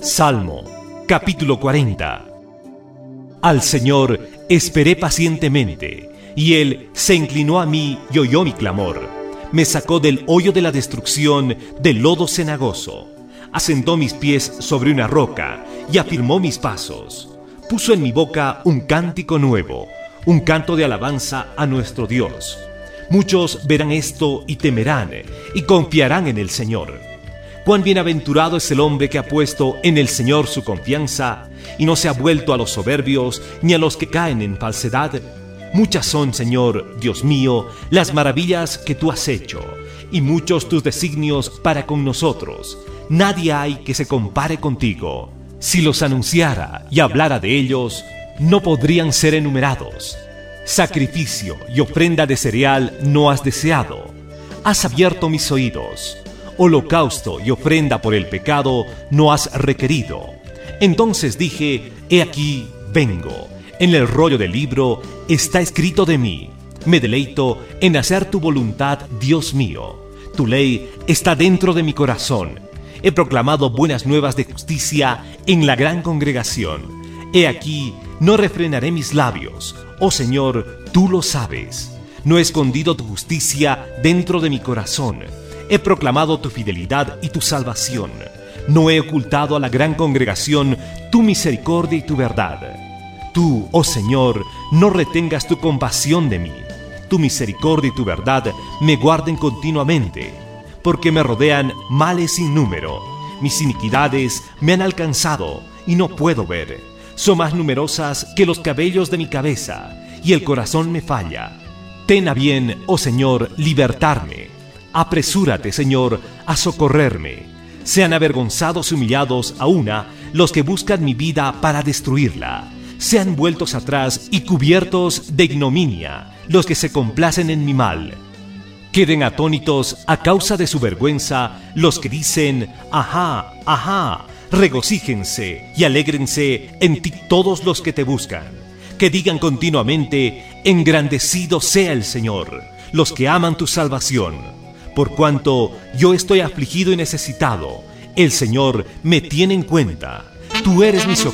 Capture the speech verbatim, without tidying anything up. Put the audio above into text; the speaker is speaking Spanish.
Salmo, capítulo cuarenta. Al Señor esperé pacientemente, y Él se inclinó a mí y oyó mi clamor. Me sacó del hoyo de la destrucción, del lodo cenagoso. Asentó mis pies sobre una roca y afirmó mis pasos. Puso en mi boca un cántico nuevo, un canto de alabanza a nuestro Dios. Muchos verán esto y temerán, y confiarán en el Señor. Cuán bienaventurado es el hombre que ha puesto en el Señor su confianza, y no se ha vuelto a los soberbios, ni a los que caen en falsedad. Muchas son, Señor, Dios mío, las maravillas que tú has hecho, y muchos tus designios para con nosotros. Nadie hay que se compare contigo. Si los anunciara y hablara de ellos, no podrían ser enumerados. Sacrificio y ofrenda de cereal no has deseado. Has abierto mis oídos. Holocausto y ofrenda por el pecado no has requerido. Entonces dije, he aquí, vengo. En el rollo del libro está escrito de mí. Me deleito en hacer tu voluntad, Dios mío. Tu ley está dentro de mi corazón. He proclamado buenas nuevas de justicia en la gran congregación. He aquí, no refrenaré mis labios. Oh Señor, tú lo sabes. No he escondido tu justicia dentro de mi corazón. He proclamado tu fidelidad y tu salvación. No he ocultado a la gran congregación tu misericordia y tu verdad. Tú, oh Señor, no retengas tu compasión de mí. Tu misericordia y tu verdad me guarden continuamente, porque me rodean males sin número. Mis iniquidades me han alcanzado y no puedo ver. Son más numerosas que los cabellos de mi cabeza, y el corazón me falla. Ten a bien, oh Señor, libertarme. Apresúrate, Señor, a socorrerme. Sean avergonzados y humillados a una los que buscan mi vida para destruirla. Sean vueltos atrás y cubiertos de ignominia los que se complacen en mi mal. Queden atónitos a causa de su vergüenza los que dicen, ajá, ajá. Regocíjense y alégrense en ti todos los que te buscan. Que digan continuamente, engrandecido sea el Señor, los que aman tu salvación. Por cuanto yo estoy afligido y necesitado, el Señor me tiene en cuenta. Tú eres mi socorro.